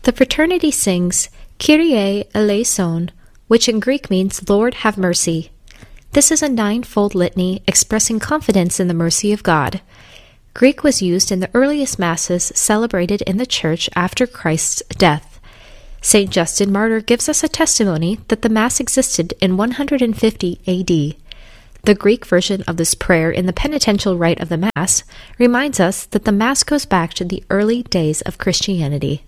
The fraternity sings Kyrie eleison, which in Greek means Lord have mercy. This is a ninefold litany expressing confidence in the mercy of God. Greek was used in the earliest masses celebrated in the Church after Christ's death. St. Justin Martyr gives us a testimony that the Mass existed in 150 A.D. The Greek version of this prayer in the penitential rite of the Mass reminds us that the Mass goes back to the early days of Christianity.